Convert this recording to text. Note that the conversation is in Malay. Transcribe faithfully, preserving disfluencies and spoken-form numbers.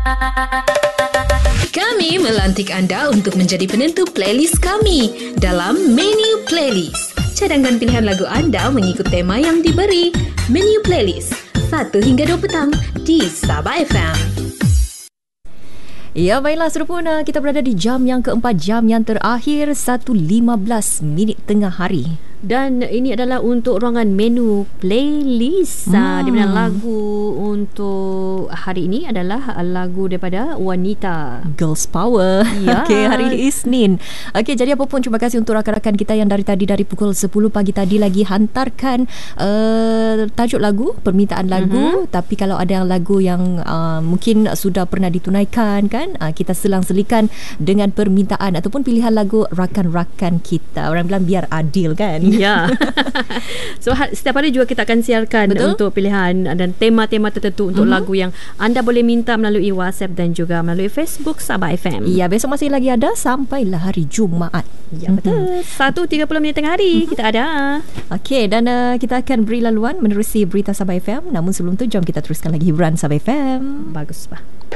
Kami melantik anda untuk menjadi penentu playlist kami dalam Menu Playlist. Cadangkan pilihan lagu anda mengikut tema yang diberi. Menu Playlist, satu hingga dua petang di Sabah F M. Ya, baiklah Serupuna, kita berada di jam yang keempat, jam yang terakhir, satu lima belas minit tengah hari. Dan ini adalah untuk ruangan menu playlist. Hmm. Di mana lagu untuk hari ini adalah lagu daripada Wanita, Girls Power. Ya. Okey, hari Isnin. Okey, jadi apapun, terima kasih untuk rakan-rakan kita yang dari tadi, dari pukul sepuluh pagi tadi lagi hantarkan uh, tajuk lagu, permintaan lagu. Mm-hmm. Tapi kalau ada yang lagu yang uh, mungkin sudah pernah ditunaikan kan, uh, kita selang-selikan dengan permintaan ataupun pilihan lagu rakan-rakan kita. Orang bilang biar adil kan. Ya. So setiap hari juga kita akan siarkan Betul? Untuk pilihan dan tema-tema tertentu untuk mm-hmm. lagu yang anda boleh minta melalui WhatsApp dan juga melalui Facebook Sabah F M. Ya, besok masih lagi ada sampailah hari Jumaat. Ya, betul. satu tiga puluh minit tengah hari mm-hmm. kita ada. Okey, dan uh, kita akan beri laluan menerusi berita Sabah F M. Namun sebelum tu, jom kita teruskan lagi hiburan Sabah F M. Bagus, Pak.